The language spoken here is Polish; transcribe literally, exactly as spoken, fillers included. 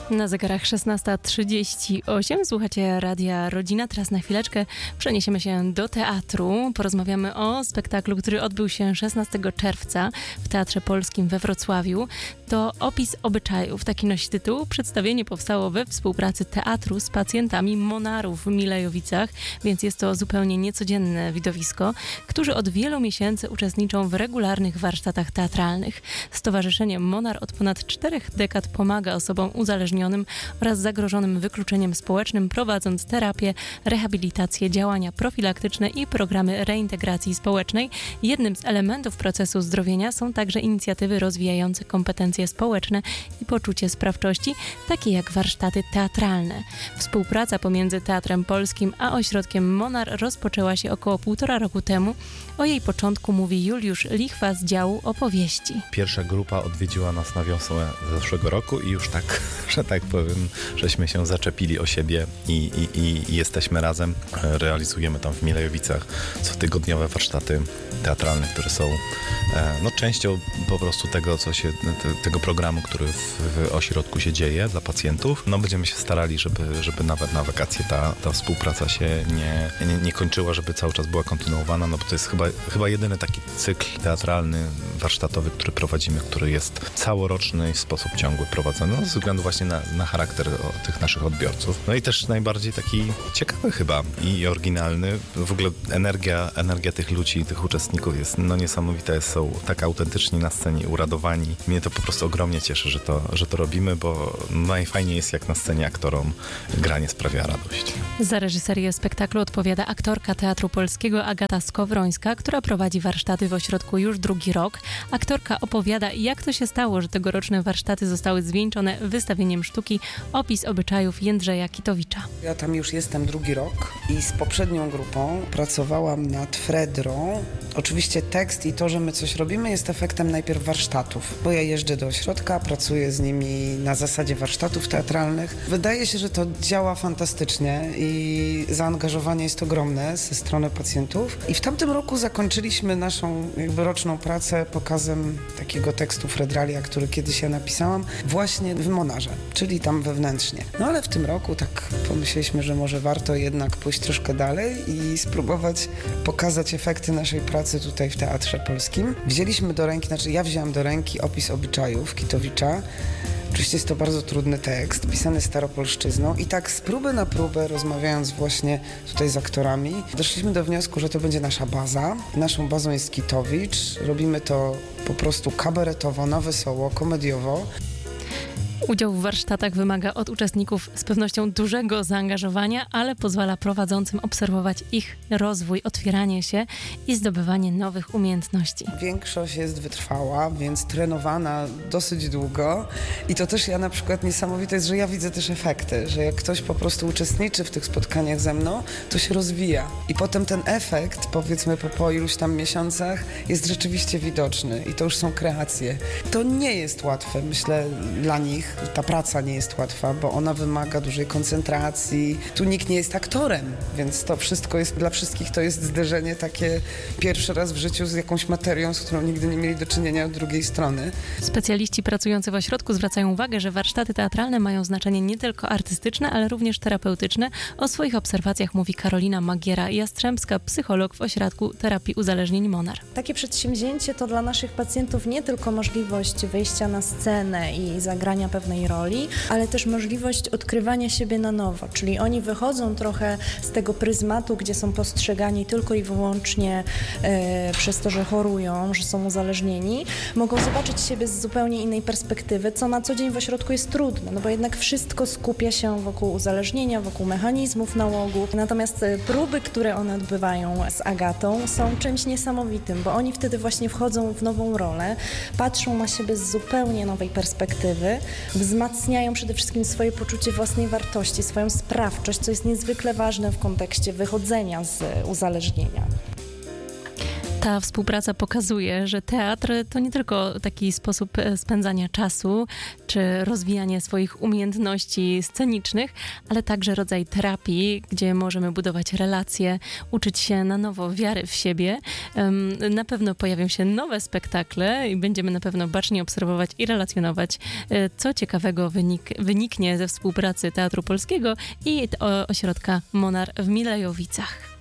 Na zegarach szesnasta trzydzieści osiem. Słuchacie Radia Rodzina. Teraz na chwileczkę przeniesiemy się do teatru. Porozmawiamy o spektaklu, który odbył się szesnastego czerwca w Teatrze Polskim we Wrocławiu. To Opis obyczajów. Taki nosi tytuł. Przedstawienie powstało we współpracy teatru z pacjentami Monarów w Milejowicach, więc jest to zupełnie niecodzienne widowisko, którzy od wielu miesięcy uczestniczą w regularnych warsztatach teatralnych. Stowarzyszenie Monar od ponad czterech dekad pomaga osobom uzależnionym oraz zagrożonym wykluczeniem społecznym, prowadząc terapię, rehabilitację, działania profilaktyczne i programy reintegracji społecznej. Jednym z elementów procesu zdrowienia są także inicjatywy rozwijające kompetencje społeczne i poczucie sprawczości, takie jak warsztaty teatralne. Współpraca pomiędzy Teatrem Polskim a Ośrodkiem Monar rozpoczęła się około półtora roku temu. O jej początku mówi Juliusz Lichwa z działu opowieści. Pierwsza grupa odwiedziła nas na wiosnę zeszłego roku i już tak, że tak powiem, żeśmy się zaczepili o siebie i, i, i jesteśmy razem. Realizujemy tam w Milejowicach cotygodniowe warsztaty teatralne, które są no, częścią po prostu tego, co się, te, tego programu, który w, w ośrodku się dzieje dla pacjentów. No będziemy się starali, żeby, żeby nawet na wakacje ta, ta współpraca się nie, nie, nie kończyła, żeby cały czas była kontynuowana, no bo to jest chyba, chyba jedyny taki cykl teatralny, warsztatowy, który prowadzimy, który jest całoroczny i w sposób ciągły prowadzony, no, ze względu właśnie na, na charakter o, tych naszych odbiorców. No i też najbardziej taki ciekawy chyba i oryginalny. W ogóle energia, energia tych ludzi, tych uczestników jest no niesamowita, są tak autentyczni na scenie, uradowani. Mnie to po prostu ogromnie cieszy, że to, że to robimy, bo najfajniej jest, jak na scenie aktorom granie sprawia radość. Za reżyserię spektaklu odpowiada aktorka Teatru Polskiego Agata Skowrońska, która prowadzi warsztaty w ośrodku już drugi rok. Aktorka opowiada, jak to się stało, że tegoroczne warsztaty zostały zwieńczone wystawieniem sztuki Opis obyczajów Jędrzeja Kitowicza. Ja tam już jestem drugi rok i z poprzednią grupą pracowałam nad Fredrą. Oczywiście tekst i to, że my coś robimy, jest efektem najpierw warsztatów, bo ja jeżdżę do ośrodka, pracuję z nimi na zasadzie warsztatów teatralnych. Wydaje się, że to działa fantastycznie i zaangażowanie jest ogromne ze strony pacjentów. I w tamtym roku zakończyliśmy naszą jakby roczną pracę pokazem takiego tekstu Fredralia, który kiedyś ja napisałam, właśnie w Monarze, czyli tam wewnętrznie. No ale w tym roku tak pomyśleliśmy, że może warto jednak pójść troszkę dalej i spróbować pokazać efekty naszej pracy tutaj w Teatrze Polskim. Wzięliśmy do ręki, znaczy ja wzięłam do ręki Opis obyczajów Kitowicza. Oczywiście jest to bardzo trudny tekst, pisany staropolszczyzną i tak z próby na próbę, rozmawiając właśnie tutaj z aktorami, doszliśmy do wniosku, że to będzie nasza baza. Naszą bazą jest Kitowicz. Robimy to po prostu kabaretowo, na wesoło, komediowo. Udział w warsztatach wymaga od uczestników z pewnością dużego zaangażowania, ale pozwala prowadzącym obserwować ich rozwój, otwieranie się i zdobywanie nowych umiejętności. Większość jest wytrwała, więc trenowana dosyć długo i to też ja na przykład niesamowite jest, że ja widzę też efekty, że jak ktoś po prostu uczestniczy w tych spotkaniach ze mną, to się rozwija i potem ten efekt, powiedzmy po, po iluś tam miesiącach, jest rzeczywiście widoczny i to już są kreacje. To nie jest łatwe, myślę, dla nich. Ta praca nie jest łatwa, bo ona wymaga dużej koncentracji. Tu nikt nie jest aktorem, więc to wszystko jest, dla wszystkich to jest zderzenie takie pierwszy raz w życiu z jakąś materią, z którą nigdy nie mieli do czynienia od drugiej strony. Specjaliści pracujący w ośrodku zwracają uwagę, że warsztaty teatralne mają znaczenie nie tylko artystyczne, ale również terapeutyczne. O swoich obserwacjach mówi Karolina Magiera-Jastrzębska, psycholog w Ośrodku Terapii Uzależnień Monar. Takie przedsięwzięcie to dla naszych pacjentów nie tylko możliwość wyjścia na scenę i zagrania pewnej roli, ale też możliwość odkrywania siebie na nowo, czyli oni wychodzą trochę z tego pryzmatu, gdzie są postrzegani tylko i wyłącznie e, przez to, że chorują, że są uzależnieni, mogą zobaczyć siebie z zupełnie innej perspektywy, co na co dzień w ośrodku jest trudne, no bo jednak wszystko skupia się wokół uzależnienia, wokół mechanizmów nałogu, natomiast próby, które one odbywają z Agatą, są czymś niesamowitym, bo oni wtedy właśnie wchodzą w nową rolę, patrzą na siebie z zupełnie nowej perspektywy, wzmacniają przede wszystkim swoje poczucie własnej wartości, swoją sprawczość, co jest niezwykle ważne w kontekście wychodzenia z uzależnienia. Ta współpraca pokazuje, że teatr to nie tylko taki sposób spędzania czasu, czy rozwijanie swoich umiejętności scenicznych, ale także rodzaj terapii, gdzie możemy budować relacje, uczyć się na nowo wiary w siebie. Na pewno pojawią się nowe spektakle i będziemy na pewno bacznie obserwować i relacjonować, co ciekawego wynik, wyniknie ze współpracy Teatru Polskiego i Ośrodka Monar w Milejowicach.